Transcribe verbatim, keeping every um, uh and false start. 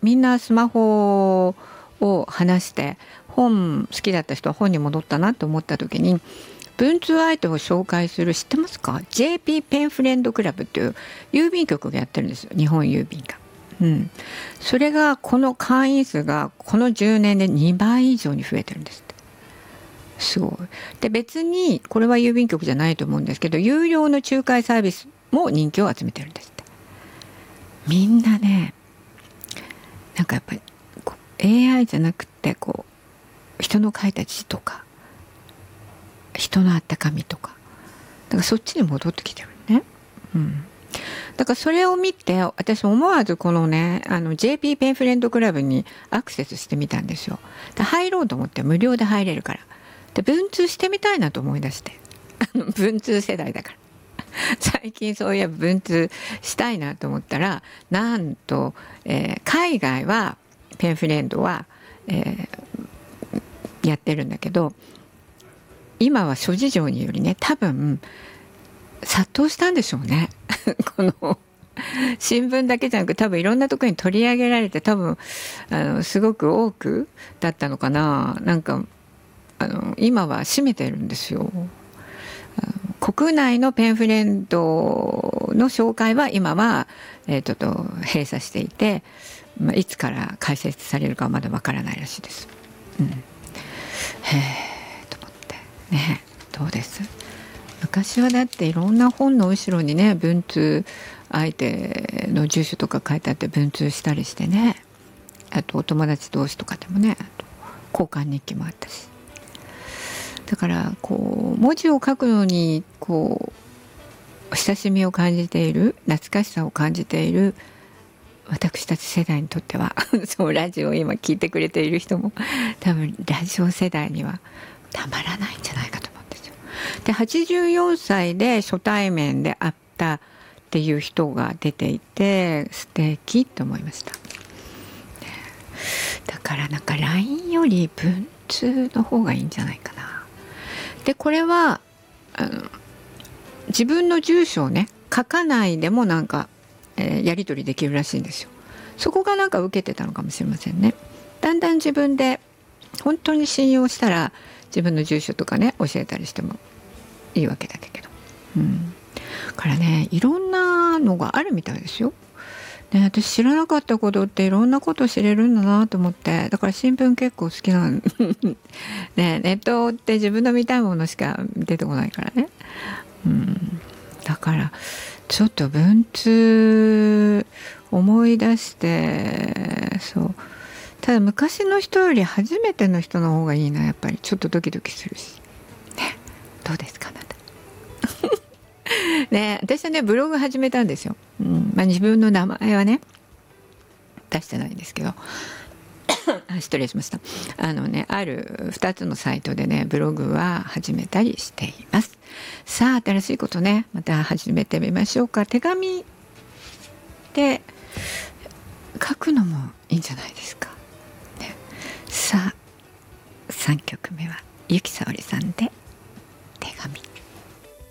みんなスマホを離して本好きだった人は本に戻ったなと思った時に、文通相手を紹介する、知ってますか？ ジェーピー ペンフレンドクラブっていう郵便局がやってるんですよ、日本郵便が。うん、それがこの会員数がこのじゅうねんでにばい以上に増えてるんですって。すごい。で別にこれは郵便局じゃないと思うんですけど、有料の仲介サービスも人気を集めてるんですって。みんなね、なんかやっぱりこう エーアイ じゃなくてこう人の書いた字とか人のあった紙とか、だからそっちに戻ってきてるね。うん、だからそれを見て私思わずこのねあの ジェーピー ペンフレンドクラブにアクセスしてみたんですよ。で入ろうと思って無料で入れるから、で文通してみたいなと思い出して、あの文通世代だから最近そういえば文通したいなと思ったら、なんと、えー、海外はペンフレンドは、えー、やってるんだけど、今は諸事情によりね多分殺到したんでしょうねこの新聞だけじゃなく多分いろんなところに取り上げられて、多分あのすごく多くだったのかな。なんかあの今は占めてるんですよ。国内のペンフレンドの紹介は今は、えー、ちょっと閉鎖していて、まあ、いつから開設されるかはまだわからないらしいです。うん、へーと思ってね。どうです？昔はだっていろんな本の後ろにね文通相手の住所とか書いてあって文通したりしてね、あとお友達同士とかでもね、あと交換日記もあったし、だからこう文字を書くのにこう親しみを感じている、懐かしさを感じている私たち世代にとってはそうラジオを今聞いてくれている人も多分ラジオ世代にはたまらないんじゃないかと思うんですよ。ではちじゅうよんさいで初対面で会ったっていう人が出ていて素敵と思いました。だからなんか ライン より文通の方がいいんじゃないかな。でこれはあの自分の住所をね書かないでもなんか、えー、やり取りできるらしいんですよ。そこがなんか受けてたのかもしれませんね。だんだん自分で本当に信用したら自分の住所とかね教えたりしてもいいわけだけど、うん、からねいろんなのがあるみたいですよ。ね、私知らなかったことっていろんなこと知れるんだなと思って、だから新聞結構好きなのね。ネットって自分の見たいものしか出てこないからね、うん、だからちょっと文通思い出して、そうただ昔の人より初めての人の方がいいな、やっぱりちょっとドキドキするし、ね、どうですかあなたね、私はねブログ始めたんですよ、うんまあ、自分の名前はね出してないんですけど失礼しました。あのねあるふたつのサイトでねブログは始めたりしています。さあ新しいことねまた始めてみましょうか。手紙で書くのもいいんじゃないですか、ね、さあさんきょくめは由紀さおりさんで